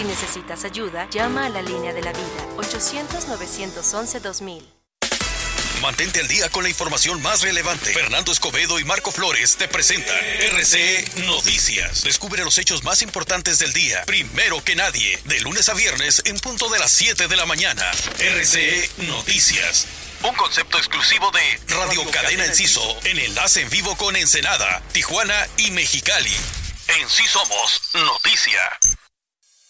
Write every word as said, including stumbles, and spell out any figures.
Si necesitas ayuda, llama a la línea de la vida, ochocientos, novecientos once, dos mil. Mantente al día con la información más relevante. Fernando Escobedo y Marco Flores te presentan R C E Noticias. Descubre los hechos más importantes del día, primero que nadie, de lunes a viernes en punto de las siete de la mañana. R C E Noticias. Un concepto exclusivo de Radio Cadena Enciso, en enlace en vivo con Ensenada, Tijuana y Mexicali. En Sí Somos Noticia.